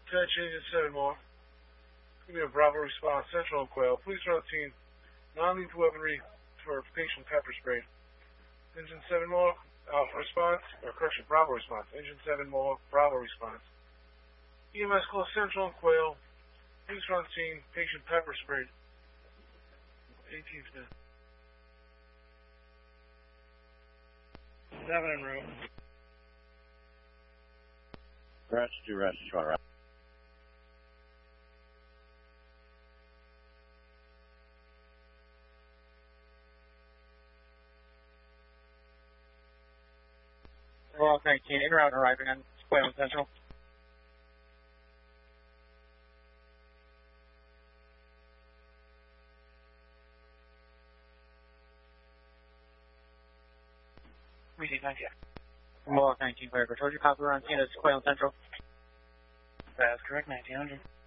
Attention, Agent 7 more. Give me a Bravo response. Central and Quail. Please routine non-lethal weaponry for patient pepper spray. Engine 7 more. Alpha response. Or correction, Bravo response. Engine 7 more. Bravo response. EMS call Central and Quail. Please routine patient pepper spray. 18th minute. 7 en route. Roger, 2, Roger, 2, Roger. Royal 19, en route arriving on Quail Central. Receive 19. Royal 19, clear for Georgia. Copy, we're on scene at Quail Central. That's correct, 1900.